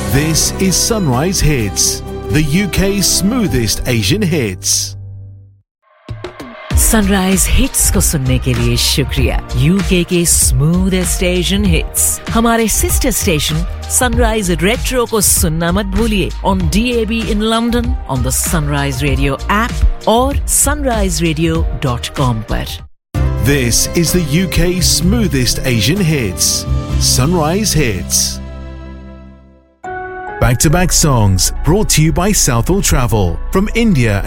This is Sunrise Hits, the UK's smoothest Asian hits. Sunrise hits को सुनने के लिए शुक्रिया। यूके के स्मूथेस्ट एशियन हिट्स हमारे सिस्टर स्टेशन सनराइज रेट्रो को सुनना मत भूलिए on DAB in London, on the sunrise radio app और sunriseradio.com पर। This is the UK's smoothest Asian hits, Sunrise Hits. Back-to-back songs brought to you by Southall Travel from India